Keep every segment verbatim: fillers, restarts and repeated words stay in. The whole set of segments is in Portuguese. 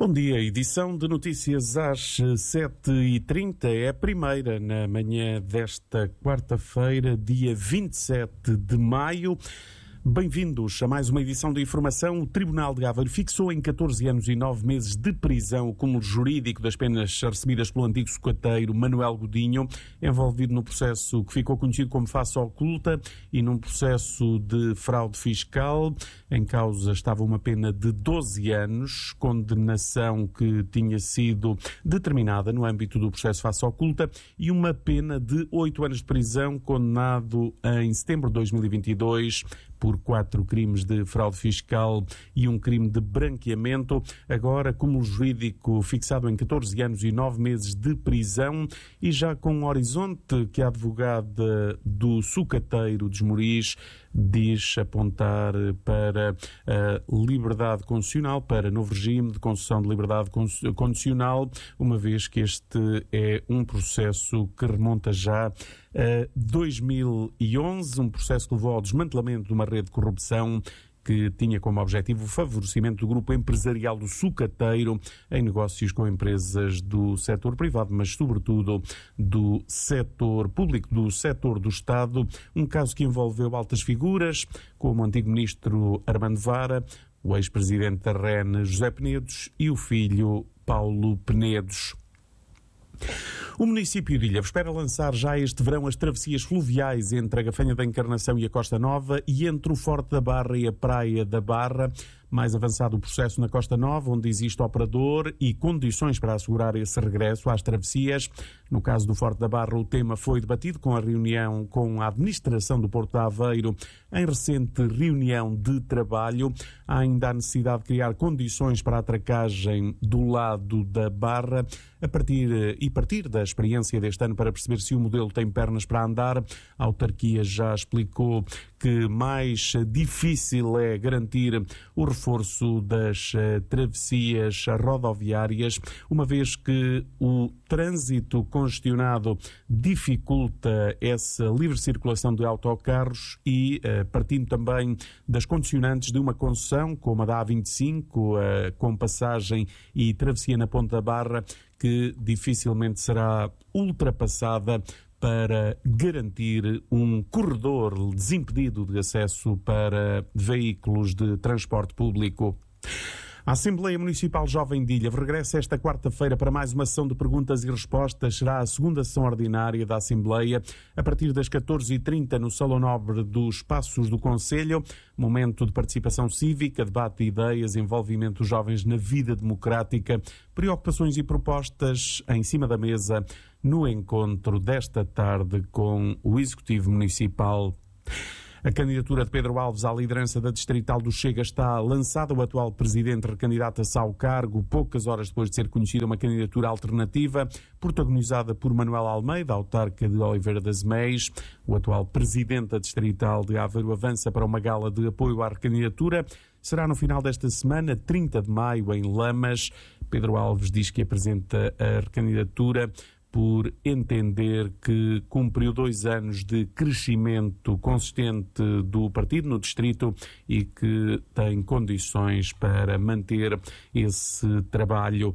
Bom dia, edição de notícias às sete e trinta, é a primeira na manhã desta quarta-feira, dia vinte e sete de maio. Bem-vindos a mais uma edição de informação. O Tribunal de Aveiro fixou em catorze anos e nove meses de prisão o cúmulo jurídico das penas recebidas pelo antigo sucateiro Manuel Godinho, envolvido no processo que ficou conhecido como Face Oculta e num processo de fraude fiscal. Em causa estava uma pena de doze anos, condenação que tinha sido determinada no âmbito do processo Face Oculta, e uma pena de oito anos de prisão, condenado em setembro de dois mil e vinte e dois por quatro crimes de fraude fiscal e um crime de branqueamento. Agora, cúmulo jurídico fixado em catorze anos e nove meses de prisão, e já com um horizonte que a advogada do sucateiro de Esmoriz diz apontar para a liberdade condicional, para novo regime de concessão de liberdade condicional, uma vez que este é um processo que remonta já a dois mil e onze, um processo que levou ao desmantelamento de uma rede de corrupção que tinha como objetivo o favorecimento do grupo empresarial do sucateiro em negócios com empresas do setor privado, mas sobretudo do setor público, do setor do Estado. Um caso que envolveu altas figuras, como o antigo ministro Armando Vara, o ex-presidente da R E N José Penedos e o filho Paulo Penedos. O município de Ilha espera lançar já este verão as travessias fluviais entre a Gafanha da Encarnação e a Costa Nova e entre o Forte da Barra e a Praia da Barra. Mais avançado o processo na Costa Nova, onde existe operador e condições para assegurar esse regresso às travessias. No caso do Forte da Barra, o tema foi debatido com a reunião com a administração do Porto de Aveiro em recente reunião de trabalho. Há ainda a necessidade de criar condições para a atracagem do lado da Barra, a partir e partir da experiência deste ano para perceber se o modelo tem pernas para andar. A autarquia já explicou que mais difícil é garantir o reforço das uh, travessias rodoviárias, uma vez que o trânsito congestionado dificulta essa livre circulação de autocarros e, uh, partindo também das condicionantes de uma concessão, como a da A vinte e cinco, uh, com passagem e travessia na Ponta da Barra, que dificilmente será ultrapassada para garantir um corredor desimpedido de acesso para veículos de transporte público. A Assembleia Municipal Jovem de Ilha regressa esta quarta-feira para mais uma sessão de perguntas e respostas. Será a segunda sessão ordinária da Assembleia, a partir das catorze e trinta no Salão Nobre dos Passos do Concelho. Momento de participação cívica, debate de ideias, envolvimento dos jovens na vida democrática, preocupações e propostas em cima da mesa no encontro desta tarde com o Executivo Municipal. A candidatura de Pedro Alves à liderança da Distrital do Chega está lançada. O atual presidente recandidata-se ao cargo poucas horas depois de ser conhecida uma candidatura alternativa, protagonizada por Manuel Almeida, autarca de Oliveira das Meias. O atual presidente da Distrital de Aveiro avança para uma gala de apoio à recandidatura. Será no final desta semana, trinta de maio, em Lamas. Pedro Alves diz que apresenta a recandidatura por entender que cumpriu dois anos de crescimento consistente do partido no distrito e que tem condições para manter esse trabalho.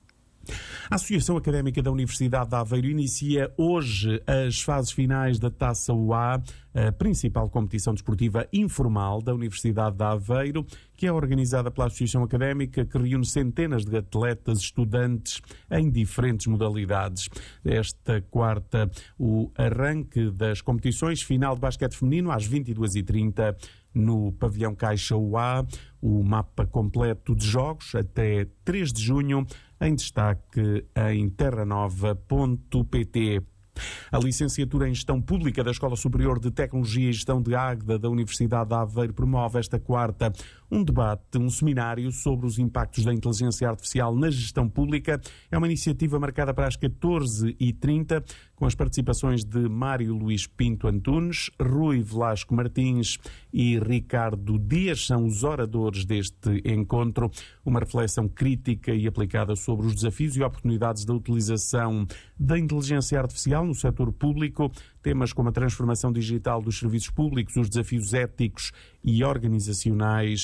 A Associação Académica da Universidade de Aveiro inicia hoje as fases finais da Taça U A, a principal competição desportiva informal da Universidade de Aveiro, que é organizada pela Associação Académica, que reúne centenas de atletas, estudantes em diferentes modalidades. Esta quarta, o arranque das competições, final de basquete feminino às vinte e duas e trinta no Pavilhão Caixa U A, o mapa completo de jogos até três de junho, em destaque em terranova ponto pt. A licenciatura em Gestão Pública da Escola Superior de Tecnologia e Gestão de Águeda da Universidade de Aveiro promove esta quarta um debate, um seminário sobre os impactos da inteligência artificial na gestão pública. É uma iniciativa marcada para as catorze e trinta, com as participações de Mário Luís Pinto Antunes, Rui Velasco Martins e Ricardo Dias, são os oradores deste encontro. Uma reflexão crítica e aplicada sobre os desafios e oportunidades da utilização da inteligência artificial no setor público, temas como a transformação digital dos serviços públicos, os desafios éticos e organizacionais,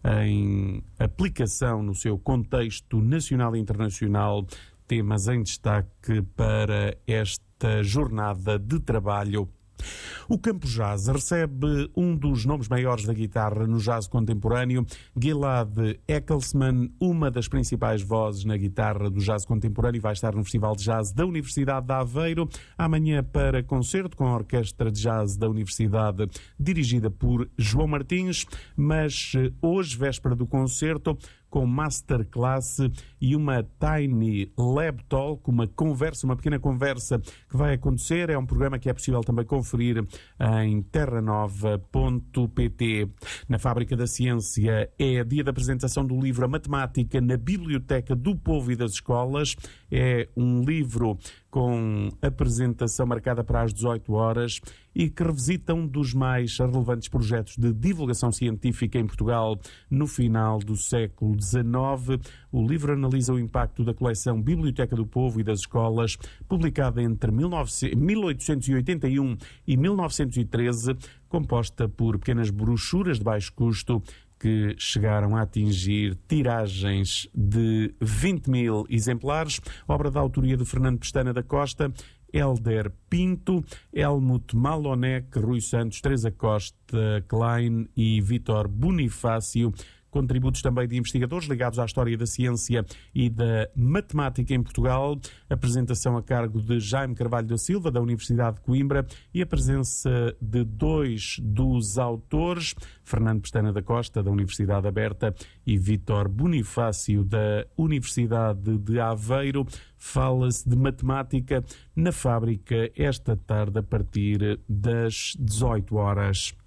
em aplicação no seu contexto nacional e internacional, temas em destaque para esta jornada de trabalho. O Campo Jazz recebe um dos nomes maiores da guitarra no jazz contemporâneo, Gilad Ecclesman, uma das principais vozes na guitarra do jazz contemporâneo, vai estar no Festival de Jazz da Universidade de Aveiro, amanhã para concerto com a Orquestra de Jazz da Universidade, dirigida por João Martins, mas hoje, véspera do concerto, com masterclass e uma Tiny Lab Talk, uma conversa, uma pequena conversa que vai acontecer. É um programa que é possível também conferir em terra nova ponto pt. Na Fábrica da Ciência é dia da apresentação do livro A Matemática na Biblioteca do Povo e das Escolas. É um livro com apresentação marcada para as dezoito horas e que revisita um dos mais relevantes projetos de divulgação científica em Portugal no final do século dezenove. O livro analisa o impacto da coleção Biblioteca do Povo e das Escolas, publicada entre mil oitocentos e oitenta e um e mil novecentos e treze, composta por pequenas brochuras de baixo custo que chegaram a atingir tiragens de vinte mil exemplares, obra da autoria de Fernando Pestana da Costa, Hélder Pinto, Helmut Malonek, Rui Santos, Teresa Costa Klein e Vítor Bonifácio. Contributos também de investigadores ligados à história da ciência e da matemática em Portugal, apresentação a cargo de Jaime Carvalho da Silva, da Universidade de Coimbra, e a presença de dois dos autores, Fernando Pestana da Costa, da Universidade Aberta, e Vítor Bonifácio, da Universidade de Aveiro. Fala-se de matemática na Fábrica esta tarde a partir das dezoito horas.